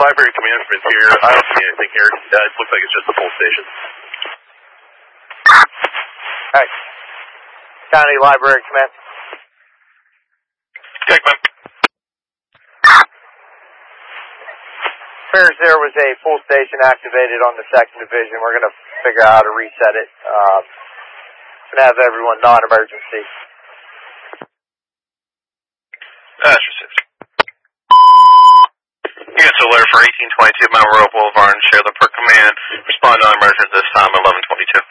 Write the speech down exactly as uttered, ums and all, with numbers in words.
Library Command from Interior. I don't see anything here. Uh, it looks like it's just a full station. Alright. County Library Command. Okay, come on. Appears there was a full station activated on the second division. We're going to figure out how to reset it. Um, going to have everyone non-emergency. Asher six. You got an alert for eighteen twenty-two Mount Royal Boulevard and share the per command. Respond non-emergent this time, eleven twenty-two.